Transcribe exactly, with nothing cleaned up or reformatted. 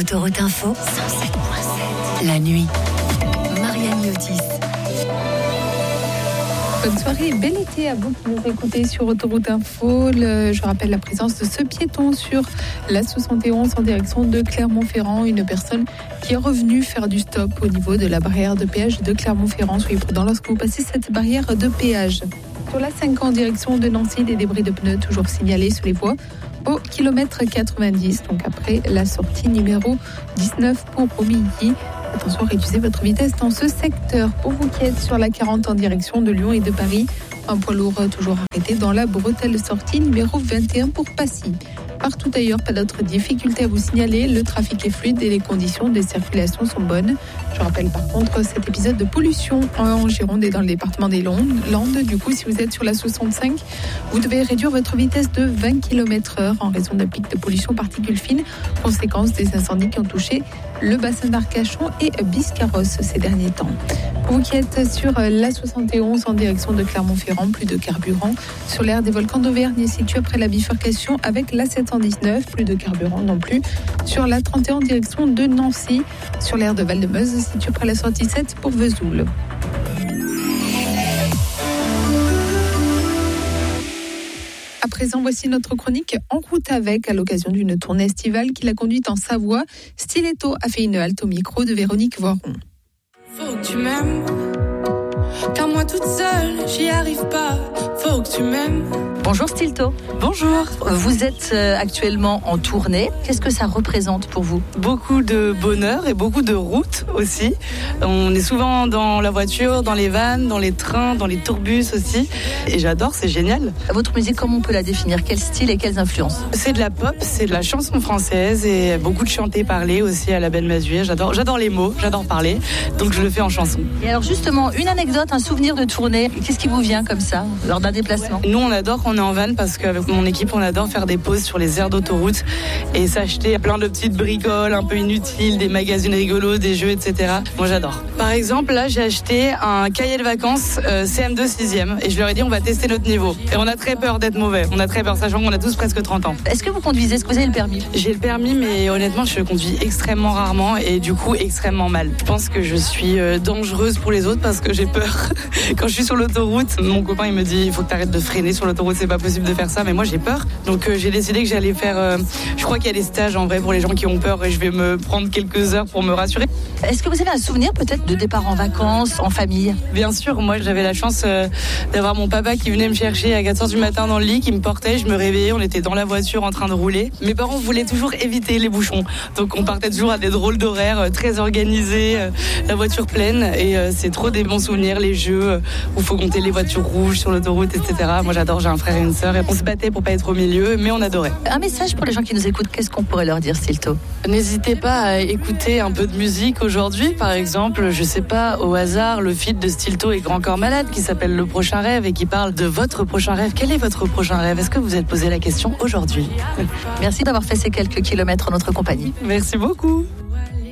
Autoroute Info, cent sept virgule sept. La nuit. Marianne Yotis. Bonne soirée et bel été à vous qui nous écoutez sur Autoroute Info. Le, je rappelle la présence de ce piéton sur la soixante et onze en direction de Clermont-Ferrand. Une personne qui est revenue faire du stop au niveau de la barrière de péage de Clermont-Ferrand. Soyez prudents lorsque vous passez cette barrière de péage. Sur la cinq en direction de Nancy, des débris de pneus toujours signalés sur les voies au kilomètre quatre-vingt-dix. Donc après la sortie numéro dix-neuf pour Romilly. Attention, réduisez votre vitesse dans ce secteur. Pour vous qui êtes sur la quarante en direction de Lyon et de Paris, un poids lourd toujours arrêté dans la bretelle sortie numéro vingt et un pour Passy. Partout ailleurs, pas d'autres difficultés à vous signaler. Le trafic est fluide et les conditions de circulation sont bonnes. Je rappelle par contre cet épisode de pollution en Gironde et dans le département des Landes. Du coup, si vous êtes sur la soixante-cinq, vous devez réduire votre vitesse de vingt kilomètres heure en raison d'un pic de pollution particules fines, conséquence des incendies qui ont touché le bassin d'Arcachon et Biscarrosse ces derniers temps. Pour vous qui êtes sur la soixante et onze en direction de Clermont-Ferrand, plus de carburant sur l'aire des volcans d'Auvergne situé après la bifurcation avec la sept cent dix-neuf, plus de carburant non plus sur la trente et un en direction de Nancy, sur l'aire de Val-de-Meuse situé après la sortie sept pour Vesoul. À présent, voici notre chronique En route avec, à l'occasion d'une tournée estivale qui l'a conduite en Savoie. Stiletto a fait une halte au micro de Véronique Voiron. Faut que tu m'aimes, car moi toute seule, j'y arrive pas. Faut que tu m'aimes. Bonjour Stiletto. Bonjour. Vous êtes actuellement en tournée. Qu'est-ce que ça représente pour vous ? Beaucoup de bonheur et beaucoup de routes aussi. On est souvent dans la voiture, dans les vannes, dans les trains, dans les tourbus aussi. Et j'adore, c'est génial. Votre musique, comment on peut la définir ? Quel style et quelles influences ? C'est de la pop, c'est de la chanson française et beaucoup de chanter, parler aussi à la Ben Mazué. J'adore, j'adore les mots, j'adore parler, donc je le fais en chanson. Et alors justement, une anecdote, un souvenir de tournée. Qu'est-ce qui vous vient comme ça lors d'un déplacement ? Nous, on adore quand on est en van parce qu'avec mon équipe, on adore faire des pauses sur les aires d'autoroute et s'acheter plein de petites bricoles un peu inutiles, des magazines rigolos, des jeux, et cetera. Moi, j'adore. Par exemple, là, j'ai acheté un cahier de vacances euh, C M deux sixième et je leur ai dit on va tester notre niveau. Et on a très peur d'être mauvais. On a très peur, sachant qu'on a tous presque trente ans. Est-ce que vous conduisez ? Est-ce que vous avez le permis ? J'ai le permis, mais honnêtement, je conduis extrêmement rarement et du coup, extrêmement mal. Je pense que je suis euh, dangereuse pour les autres parce que j'ai peur. Quand je suis sur l'autoroute, mon copain, il me dit il faut que tu arrêtes de freiner sur l'autoroute, c'est pas possible de faire ça, mais moi j'ai peur. Donc euh, j'ai décidé que j'allais faire, euh, je crois qu'il y a des stages en vrai pour les gens qui ont peur et je vais me prendre quelques heures pour me rassurer. Est-ce que vous avez un souvenir peut-être de départ en vacances, en famille ? Bien sûr, moi j'avais la chance euh, d'avoir mon papa qui venait me chercher à quatre heures du matin dans le lit, qui me portait, je me réveillais, on était dans la voiture en train de rouler. Mes parents voulaient toujours éviter les bouchons, donc on partait toujours à des drôles d'horaires, euh, très organisés, euh, la voiture pleine et euh, c'est trop des bons souvenirs, les jeux euh, où il faut compter les voitures rouges sur l'autoroute, et cetera. Moi j'adore, j'ai un frère et une sœur et on se battait pour pas être au milieu, mais on adorait. Un message pour les gens qui nous écoutent, qu'est-ce qu'on pourrait leur dire, Stiletto ? N'hésitez pas à écouter un peu de musique aujourd'hui, par exemple, je sais pas, au hasard, le feat de Stiletto et Grand Corps Malade qui s'appelle Le Prochain Rêve et qui parle de votre prochain rêve. Quel est votre prochain rêve ? Est-ce que vous vous êtes posé la question aujourd'hui ? Merci d'avoir fait ces quelques kilomètres en notre compagnie. Merci beaucoup.